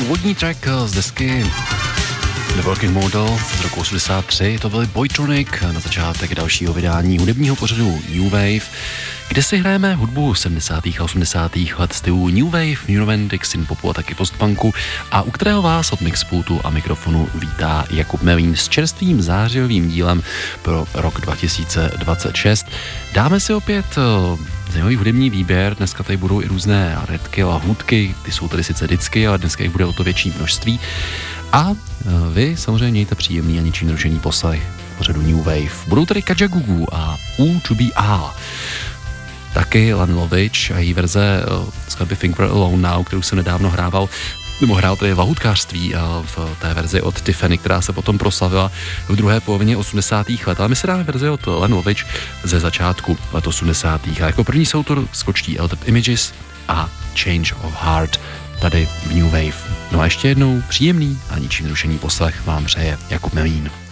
Původní track z desky The Working Model z roku 83, to byl Boytronic na začátek dalšího vydání hudebního pořadu New Wave, kde si hrajeme hudbu 70. a 80. let stylu New Wave, New Romantic, synpopu a taky postpunku a u kterého vás od mixpultu a mikrofonu vítá Jakub Melín s čerstvým zářijovým dílem pro rok 2026. Dáme si opět zajímavý hudební výběr, dneska tady budou i různé redky, lahůdky, ty jsou tady sice vždycky, ale dneska jich bude o to větší množství. A vy samozřejmě mějte příjemný a ničím nerušený poslech pořadu New Wave. Budou tady Kajagoogoo a U2BR. Taky Len Lovitch a její verze skladby Think We're Alone Now, kterou jsem nedávno hrál tady v lahůdkářství v té verzi od Tiffany, která se potom proslavila v druhé polovině 80. let. Ale my se dáme verzi od Len Lovitch ze začátku let 80. A jako první soutor skočtí Altered Images a Change of Heart tady v New Wave. No a ještě jednou příjemný a ničím nerušený poslech vám přeje Jakub Melín.